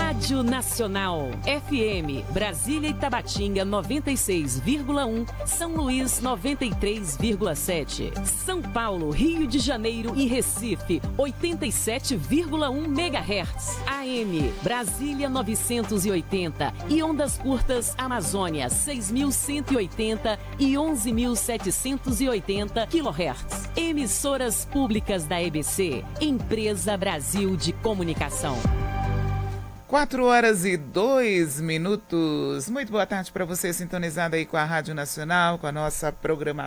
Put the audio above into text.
Rádio Nacional. FM, Brasília e Tabatinga 96,1, São Luís 93,7, São Paulo, Rio de Janeiro e Recife 87,1 MHz. AM, Brasília 980 e ondas curtas Amazônia 6.180 e 11.780 kHz. Emissoras públicas da EBC, Empresa Brasil de Comunicação. 4h02. Muito boa tarde para você sintonizado aí com a Rádio Nacional, com a nossa programação.